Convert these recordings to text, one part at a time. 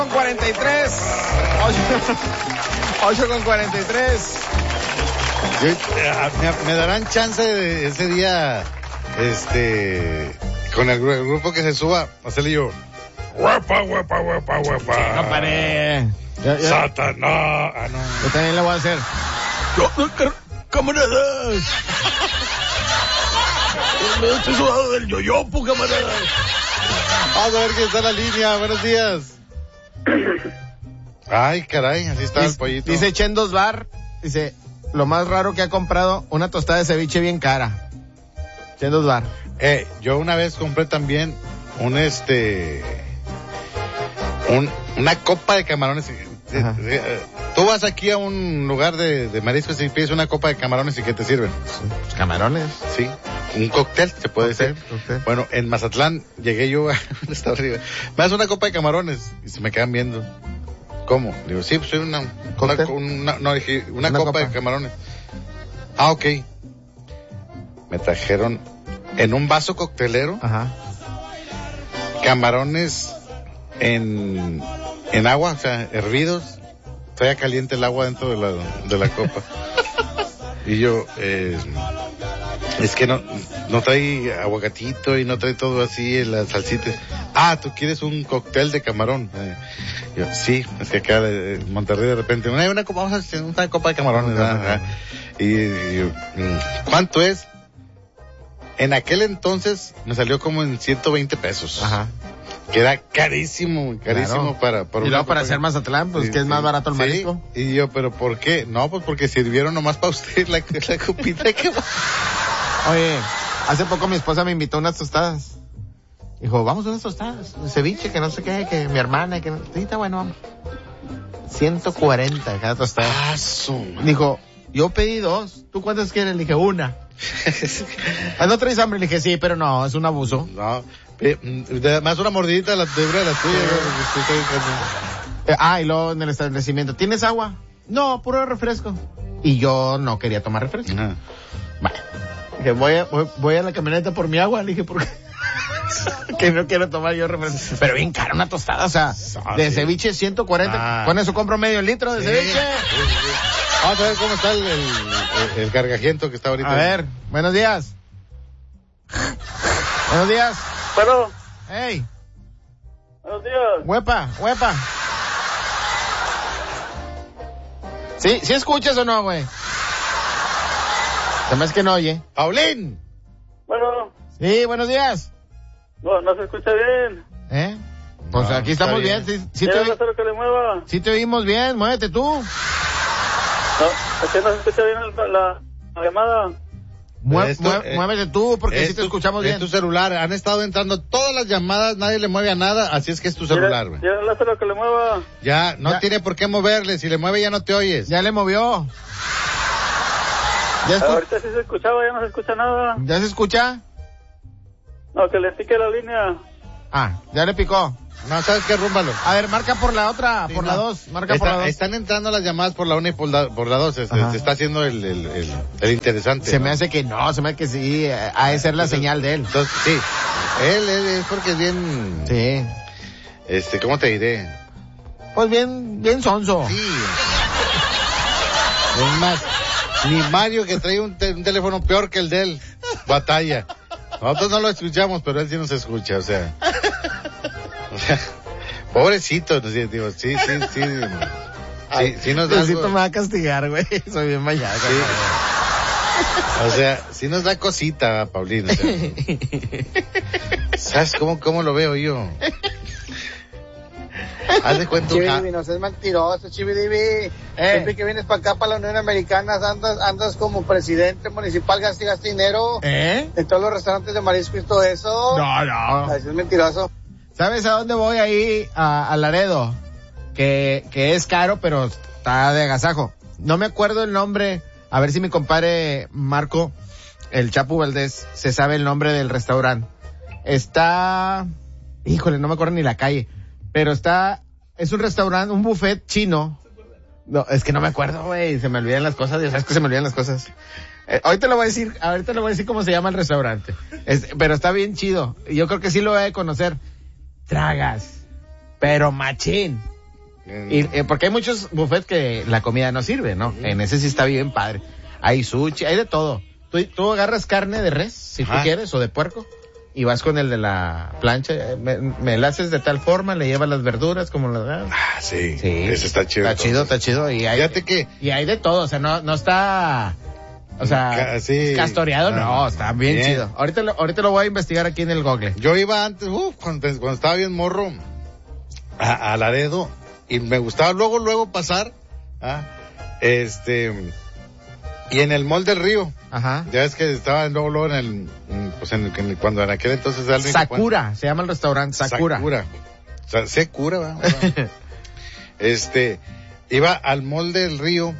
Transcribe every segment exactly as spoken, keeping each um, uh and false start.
con cuarenta y tres. ocho con cuarenta y tres. Yo, me, me darán chance de ese día, este, con el, el grupo que se suba, hacerle yo, huepa, huepa, huepa, huepa. Sí, no paré. Yo, yo, Satanás. Ah, no. Yo también lo voy a hacer. Yo, camaradas. Me estoy sudado del yoyopo, camaradas. Vamos a ver quién está en la línea. Buenos días. Ay, caray, así está dice, el pollito. Dice Chendos Bar, dice, lo más raro que ha comprado, una tostada de ceviche bien cara. Chendos Bar. Eh, yo una vez compré también un, este, un, una copa de camarones. Ajá. Tú vas aquí a un lugar de, de mariscos y pides una copa de camarones y ¿qué te sirven? Pues camarones. Sí, un cóctel se puede Cóctel, ser. cóctel. Bueno, en Mazatlán llegué yo a está arriba. Me das una copa de camarones y se me quedan viendo. ¿Cómo? Digo, sí, pues soy una, una, una, no, dije, una, una copa, copa de camarones. Ah, ok. Me trajeron en un vaso coctelero. Ajá. Camarones en, en agua, o sea, hervidos. Traía caliente el agua dentro de la, de la copa. Y yo, eh, es que no, no trae aguacatito y no trae todo así en las salsitas. Ah, ¿tú quieres un cóctel de camarón? Eh, yo, sí, es que acá en Monterrey de repente, una, una copa, vamos a hacer una copa de camarones, ¿verdad? Y, y yo, ¿cuánto es? En aquel entonces me salió como en ciento veinte pesos. Ajá. Que era carísimo, carísimo, claro. para, para... Y luego para hacer Mazatlán, pues sí, que es sí, más barato el sí. marisco. Y yo, ¿pero por qué? No, pues porque sirvieron nomás para usted la, la copita de camarón. Oye, hace poco mi esposa me invitó a unas tostadas. Dijo, vamos a unas tostadas, ceviche, que no sé qué, que mi hermana, que no... Sí, está bueno, vamos. ciento cuarenta cada tostada. Ah, su... Dijo, yo pedí dos, ¿tú cuántas quieres? Le dije, una. ¿No traes hambre? Le dije, sí, pero no, es un abuso. No, eh, más una mordidita de la de la tuya. Eh, ah, y luego en el establecimiento, ¿tienes agua? No, puro refresco. Y yo no quería tomar refresco. Uh-huh. Vale. Dije, voy a, voy, voy a la camioneta por mi agua. Le dije, ¿por qué? Que no quiero tomar yo refresco. Pero bien cara una tostada, o sea, de ceviche ciento cuarenta. Ah. Con eso compro medio litro de sí. ceviche. Sí, sí. Vamos a ver cómo está el, el, el, el cargajiento que está ahorita. A ver, buenos días. Buenos días. Bueno. Hey. Buenos días. Huepa, huepa. ¿Sí? ¿Sí escuchas o no, güey? Se me hace que no oye. Paulín. Bueno. Sí, buenos días. No, no se escucha bien. ¿Eh? Pues no, aquí estamos bien. bien. Sí, sí te, oí... que le mueva? Sí te oímos bien. Muévete tú. No, es que no se escucha bien la, la, la llamada. Mue esto, mué, eh, muévete tú, porque si sí te escuchamos bien. Es tu celular, han estado entrando todas las llamadas, nadie le mueve a nada, así es que es tu celular, güey. Ya, ya le que le mueva. Ya, no ya. tiene por qué moverle, si le mueve ya no te oyes. Ya le movió. ¿Ya escu... Ahorita sí se escuchaba, ya no se escucha nada. ¿Ya se escucha? No, que le pique la línea. Ah, ya le picó. No, ¿sabes qué? Rúmbalo. A ver, marca por la otra, sí, por no. la dos. Marca Está, por la dos. Están entrando las llamadas por la una y por la, por la dos. Se, se está haciendo el, el, el, el interesante. Se ¿no? me hace que no, se me hace que sí. Ha de ser la entonces, señal de él. Entonces, sí. Él, él es porque es bien... Sí. Este, ¿cómo te diré? Pues bien, bien sonso. Sí. Es más, ni Mario, que trae un, te, un teléfono peor que el de él, batalla. Nosotros no lo escuchamos, pero él sí nos escucha, o sea... O sea... Pobrecito, digo, sí, sí, sí. Sí, sí nos da algo. Me va a castigar, güey. Soy bien mañana. Sí. O sea, sí nos da cosita, Paulino. O sea. ¿Sabes cómo, cómo lo veo yo? Haz de cuenta. Chividivi, no seas mentiroso, Chividivi. Eh. Siempre que vienes para acá, para la Unión Americana, andas, andas como presidente municipal, gastas y gastas dinero. ¿Eh? En todos los restaurantes de marisco y todo eso. No, no. Eso es mentiroso. ¿Sabes a dónde voy ahí? A, a Laredo. Que, que es caro, pero está de agasajo. No me acuerdo el nombre. A ver si mi compadre Marco, el Chapu Valdés, se sabe el nombre del restaurante. Está... Híjole, no me acuerdo ni la calle. Pero está... Es un restaurante, un buffet chino. No, es que no me acuerdo, güey. Se me olvidan las cosas. Ya sabes que se me olvidan las cosas. Eh, ahorita le voy a decir, ahorita le voy a decir cómo se llama el restaurante. Es, pero está bien chido. Yo creo que sí lo voy a conocer. Tragas, pero machín. En- Y, eh, porque hay muchos buffets que la comida no sirve, ¿no? En ese sí está bien padre. Hay sushi, hay de todo. Tú, tú agarras carne de res, si Ajá. tú quieres, o de puerco, y vas con el de la plancha. eh, Me, me la haces de tal forma, le llevas las verduras como las das. Ah, sí. Sí. Ese está chido. Está chido, está chido. Y hay, Fíjate que y hay de todo, o sea, no, no está... O sea, Ca- sí. castoreado, no, No, está bien, bien. chido. Ahorita lo, ahorita lo voy a investigar aquí en el Google. yo iba antes, uf, cuando, cuando estaba bien morro, a, a Laredo, y me gustaba luego, luego pasar, ¿ah? este, y en el Mall del Río, Ajá. ya ves que estaba luego, luego en el, mm, pues en, en- cuando en aquel entonces era el Sakura, se llama el restaurante Sakura. Sakura. O sea, Sakura, ¿verdad? este, iba al Mall del Río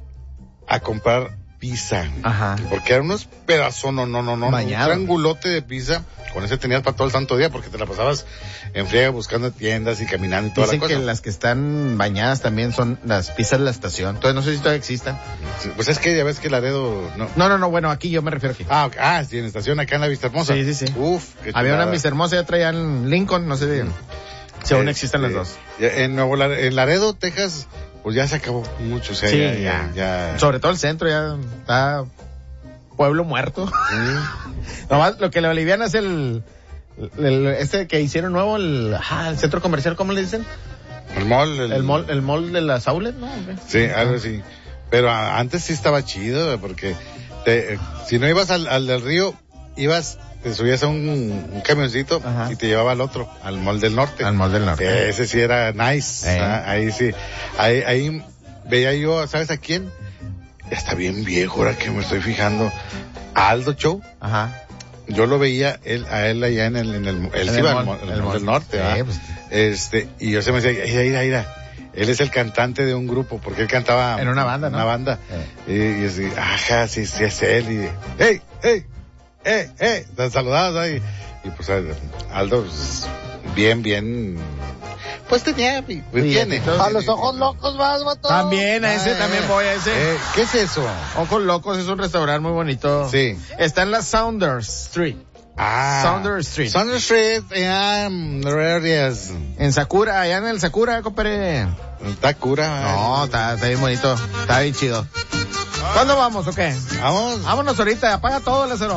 a comprar pizza. Ajá. Porque eran unos pedazos, no, no, no, no, un Bañado. triangulote de pizza. Con ese tenías para todo el santo día porque te la pasabas en friega buscando tiendas y caminando y toda Dicen la cosa. que las que están bañadas también son las pizzas de la estación. Entonces no sé si todavía existan. Sí, pues es que ya ves que Laredo, no. No, no, no, bueno, aquí yo me refiero aquí. Ah, ok. Ah, sí, en estación acá en la Vista Hermosa. Sí, sí, sí. Uf, qué Había una chulada. Miss Hermosa, ya traían Lincoln, no sé de... Si aún Este, existen las dos. ya En Nuevo Laredo, en Laredo, Texas, pues ya se acabó mucho, o sea, Sí, ya, ya. ya, ya. Sobre todo el centro ya está pueblo muerto. Mm. Nomás lo que le alivian es el, el- este que hicieron nuevo, el, ah, el centro comercial, ¿cómo le dicen? El mall, el, El mall, el mall de las outlets, ¿no? Sí, algo así. Pero a- antes sí estaba chido, porque te, eh, si no ibas al, al del río, ibas, te subías a un, un camioncito Ajá. y te llevaba al otro, al Mall del Norte. Al mall del norte. Ese sí era nice. Eh. Ah, ahí sí. Ahí, ahí veía yo, ¿sabes a quién? Ya está bien viejo ahora que me estoy fijando. A Aldo Show. Ajá. Yo lo veía él, a él allá en el, en el, él En sí el iba al mall, mall- el al mall mall. del norte, Sí, ¿verdad? pues. Este, y yo se me decía, mira, mira, mira. Él es el cantante de un grupo, porque él cantaba En una banda, ¿no? Una banda. Y, y así, ajá, sí, sí es él. Y, hey, hey, hey, hey, tan saludados ahí. Y pues Aldo, pues, bien, bien, pues tenía, pues Sí, tiene. todo. A los ojos locos vas, vato. También a ese Ah, también voy a ese. eh, ¿Qué es eso? Ojos Locos es un restaurante muy bonito. Sí. Está en la Saunders Street. Ah. Saunders Street. Saunders Street, ya, mm, areas. En Sakura, allá en el Sakura, compadre. Está cura. No, está, está bien bonito. Está bien chido. ¿Cuándo vamos o qué? Vamos. Vámonos ahorita, apaga todo, Lázaro.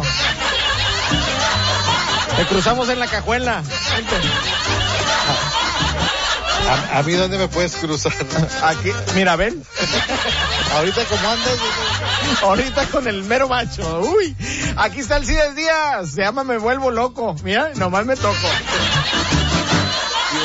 Te cruzamos en la cajuela. Vente. A, a mí, ¿dónde me puedes cruzar? Aquí, mira, ven. Ahorita, ¿cómo andas? Ahorita con el mero macho. Uy, aquí está el Cides Díaz. Se llama Me Vuelvo Loco. Mira, nomás me toco.